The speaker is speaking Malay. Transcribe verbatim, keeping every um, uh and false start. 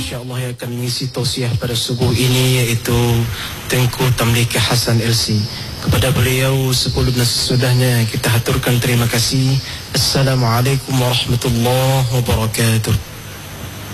insya-Allah yang akan mengisi tausiah pada subuh ini iaitu Tengku Tamliha Hasan L C. Kepada beliau sebelum dan sesudahnya kita haturkan terima kasih. Assalamualaikum warahmatullahi wabarakatuh.